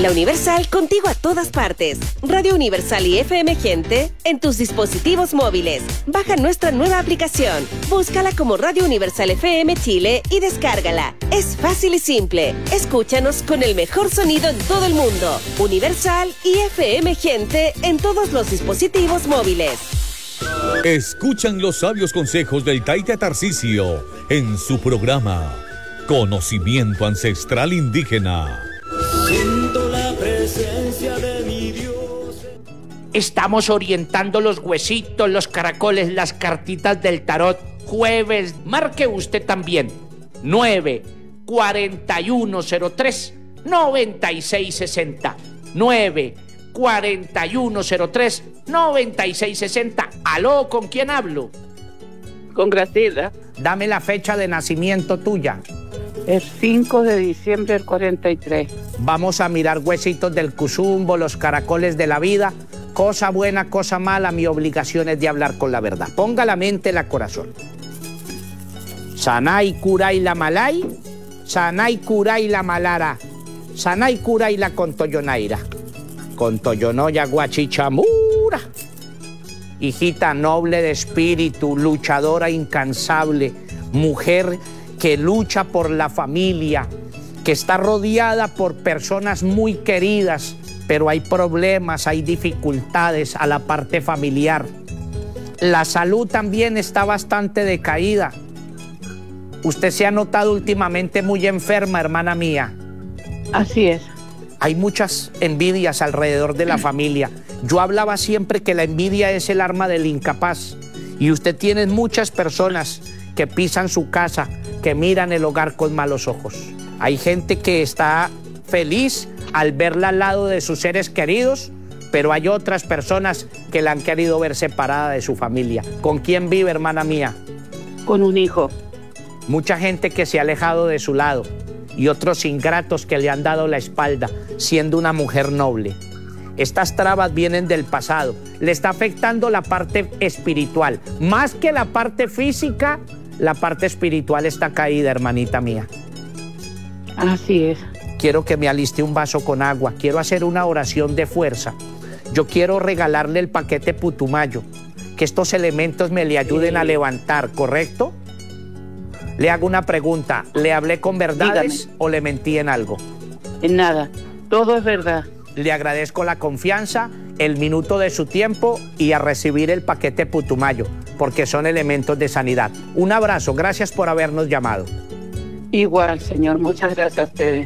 La Universal contigo a todas partes. Radio Universal y FM Gente en tus dispositivos móviles. Baja nuestra nueva aplicación. Búscala como Radio Universal FM Chile y descárgala. Es fácil y simple. Escúchanos con el mejor sonido en todo el mundo. Universal y FM Gente en todos los dispositivos móviles. Escuchan los sabios consejos del Taita Tarcisio en su programa Conocimiento Ancestral Indígena. Siento la presencia de mi Dios. Estamos orientando los huesitos, los caracoles, las cartitas del tarot. Jueves, marque usted también. 9-4103-9660. 9-4103-9660. Aló, ¿con quién hablo? Con Graciela. Dame la fecha de nacimiento tuya. Es 5 de diciembre del 43. Vamos a mirar huesitos del cuzumbo, los caracoles de la vida. Cosa buena, cosa mala, mi obligación es de hablar con la verdad. Ponga la mente en el corazón. Sanay, Kuray, la Malay. Sanay, Kuray, la Malara. Sanay, Kuray, la Contoyonaira. Contoyonoya, Guachichamura. Hijita noble de espíritu, luchadora incansable, mujer que lucha por la familia, que está rodeada por personas muy queridas, pero hay problemas, hay dificultades a la parte familiar. La salud también está bastante decaída. Usted se ha notado últimamente muy enferma, hermana mía. Así es. Hay muchas envidias alrededor de la familia. Yo hablaba siempre que la envidia es el arma del incapaz. Y usted tiene muchas personas que pisan su casa, que miran el hogar con malos ojos. Hay gente que está feliz al verla al lado de sus seres queridos, pero hay otras personas que la han querido ver separada de su familia. ¿Con quién vive, hermana mía? Con un hijo. Mucha gente que se ha alejado de su lado y otros ingratos que le han dado la espalda, siendo una mujer noble. Estas trabas vienen del pasado. Le está afectando la parte espiritual. Más que la parte física, la parte espiritual está caída, hermanita mía. Así es. Quiero que me aliste un vaso con agua. Quiero hacer una oración de fuerza. Yo quiero regalarle el paquete Putumayo. Que estos elementos me le ayuden a levantar, ¿correcto? Le hago una pregunta. ¿Le hablé con verdades o le mentí en algo? En nada. Todo es verdad. Le agradezco la confianza, el minuto de su tiempo y a recibir el paquete Putumayo, porque son elementos de sanidad. Un abrazo, gracias por habernos llamado. Igual, señor, muchas gracias a ustedes.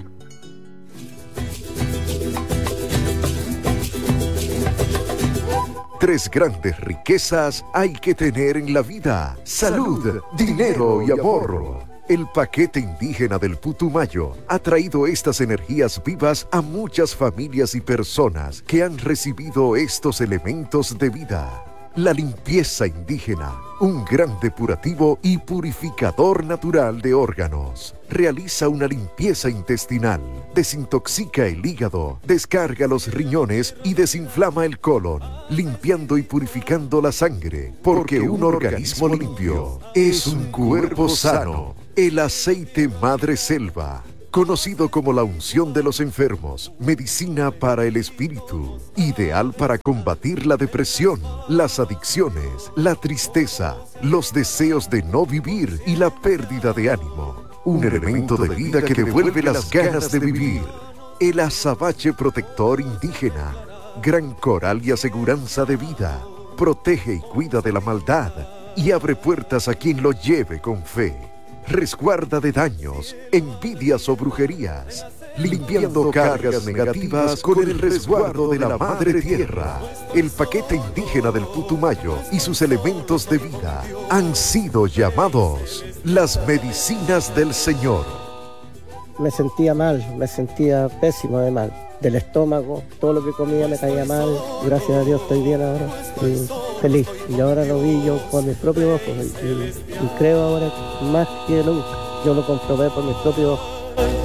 Tres grandes riquezas hay que tener en la vida: salud, dinero y amor. El paquete indígena del Putumayo ha traído estas energías vivas a muchas familias y personas que han recibido estos elementos de vida. La limpieza indígena, un gran depurativo y purificador natural de órganos. Realiza una limpieza intestinal, desintoxica el hígado, descarga los riñones y desinflama el colon, limpiando y purificando la sangre, porque un organismo limpio es un cuerpo sano. El aceite Madre Selva, conocido como la unción de los enfermos, medicina para el espíritu, ideal para combatir la depresión, las adicciones, la tristeza, los deseos de no vivir y la pérdida de ánimo. Un elemento de vida que devuelve las ganas de vivir. El azabache protector indígena, gran coral y aseguranza de vida. Protege y cuida de la maldad y abre puertas a quien lo lleve con fe. Resguarda de daños, envidias o brujerías, limpiando cargas negativas con el resguardo de la Madre Tierra. El paquete indígena del Putumayo y sus elementos de vida han sido llamados las medicinas del Señor. Me sentía mal, me sentía pésimo de mal. Del estómago, todo lo que comía me caía mal. Gracias a Dios estoy bien ahora, estoy feliz. Y ahora lo vi yo con mis propios ojos y creo ahora más que nunca. Yo lo comprobé por mis propios ojos.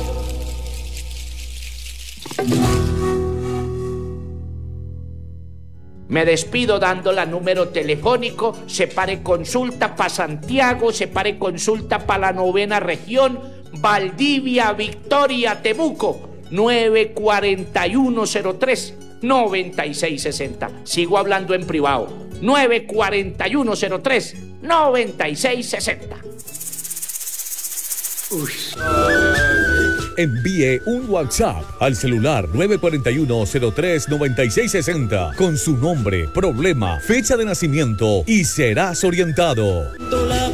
Me despido dando la número telefónico. Separe consulta para Santiago, separe consulta para la 9ª región, Valdivia, Victoria, Temuco. 94103-9660. Sigo hablando en privado. 94103-9660. Envíe un WhatsApp al celular 941-03-9660 con su nombre, problema, fecha de nacimiento y serás orientado.